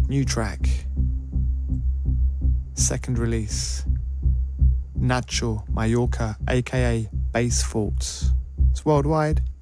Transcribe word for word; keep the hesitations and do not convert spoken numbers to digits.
New track. Second release. Nacho Mallorca, aka Bass Faults. It's worldwide.